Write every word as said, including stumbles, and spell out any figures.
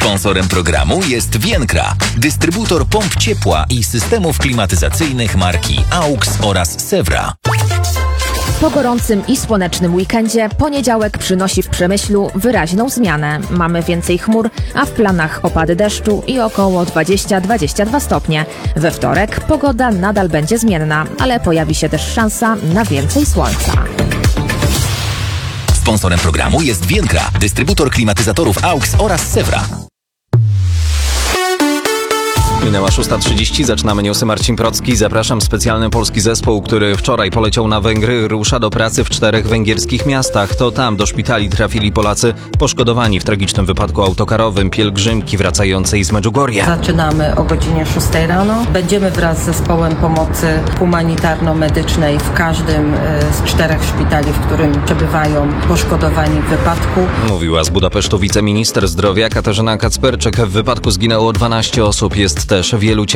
Sponsorem programu jest Vienkra, dystrybutor pomp ciepła i systemów klimatyzacyjnych marki AUX oraz Sewra. Po gorącym i słonecznym weekendzie poniedziałek przynosi w Przemyślu wyraźną zmianę. Mamy więcej chmur, a w planach opady deszczu i około dwadzieścia do dwudziestu dwóch stopni. We wtorek pogoda nadal będzie zmienna, ale pojawi się też szansa na więcej słońca. Sponsorem programu jest Vienkra, dystrybutor klimatyzatorów AUX oraz Sewra. Minęła szósta trzydzieści, zaczynamy newsy. Marcin Procki. Zapraszam. Specjalny polski zespół, który wczoraj poleciał na Węgry, rusza do pracy w czterech węgierskich miastach. To tam do szpitali trafili Polacy poszkodowani w tragicznym wypadku autokarowym pielgrzymki wracającej z Medjugorje. Zaczynamy o godzinie szóstej rano. Będziemy wraz z zespołem pomocy humanitarno-medycznej w każdym z czterech szpitali, w którym przebywają poszkodowani w wypadku. Mówiła z Budapesztu wiceminister zdrowia Katarzyna Kacperczyk. W wypadku zginęło dwanaście osób. Jest też wielu